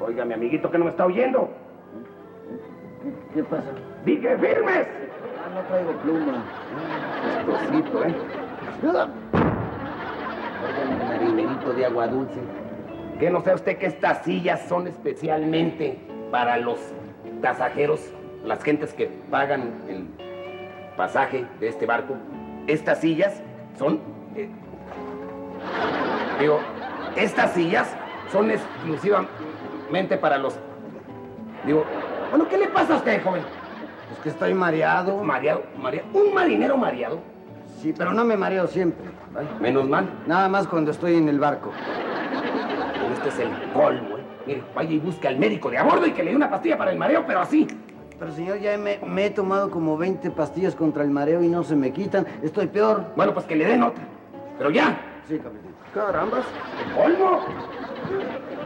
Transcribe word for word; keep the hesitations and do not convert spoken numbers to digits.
Oiga, mi amiguito, que no me está oyendo. ¿Qué, qué pasa? ¡Dije firmes! Ah, no traigo pluma. Despacito, ¿eh? Oiga, marinerito de agua dulce. ¿Qué no sabe usted que estas sillas son especialmente para los pasajeros, las gentes que pagan el pasaje de este barco? Estas sillas son... Eh, digo, estas sillas son exclusivamente para los... Digo, bueno, ¿qué le pasa a usted, joven? Es que estoy mareado. Mareado, mareado. ¿Un marinero mareado? Sí, pero no me mareo siempre. Ay, menos mal. Nada más cuando estoy en el barco. Pero este es el colmo, ¿eh? Mire, vaya y busque al médico de a bordo y que le dé una pastilla para el mareo, pero así. Pero señor, ya me, me he tomado como veinte pastillas contra el mareo y no se me quitan. Estoy peor. Bueno, pues que le den otra. Pero ya. Sí, capitán. Carambas, el colmo.